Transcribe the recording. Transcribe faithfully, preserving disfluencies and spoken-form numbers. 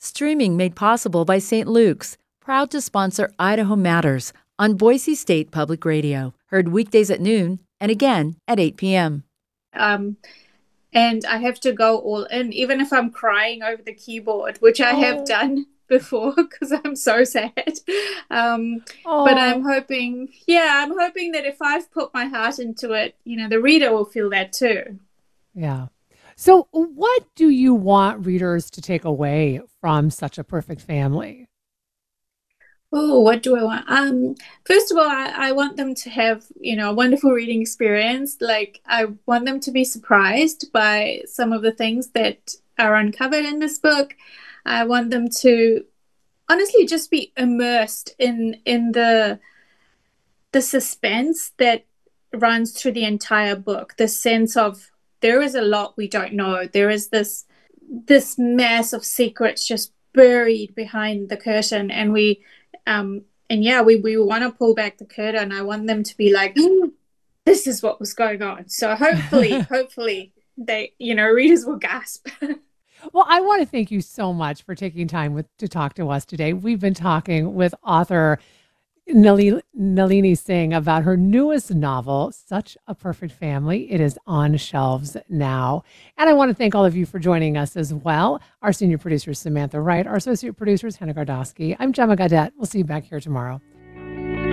Streaming made possible by Saint Luke's, proud to sponsor Idaho Matters on Boise State Public Radio. Heard weekdays at noon and again at eight p.m. Um, and I have to go all in, even if I'm crying over the keyboard, which I have Oh. done before because I'm so sad. Um, Oh. but I'm hoping, yeah, I'm hoping that if I've put my heart into it, you know, the reader will feel that too. Yeah. So what do you want readers to take away from Such a Perfect Family? Oh, what do I want? Um, first of all, I, I want them to have, you know, a wonderful reading experience. Like, I want them to be surprised by some of the things that are uncovered in this book. I want them to honestly just be immersed in in the the suspense that runs through the entire book. The sense of there is a lot we don't know. There is this this mass of secrets just buried behind the curtain, and we um and yeah, we we want to pull back the curtain. I want them to be like, this is what was going on. So hopefully, hopefully they, you know, readers will gasp. Well, I want to thank you so much for taking time with to talk to us today. We've been talking with author Nali- Nalini Singh about her newest novel, Such a Perfect Family. It is on shelves now. And I want to thank all of you for joining us as well. Our senior producer is Samantha Wright. Our associate producer is Hannah Gardowski. I'm Gemma Gaudette. We'll see you back here tomorrow.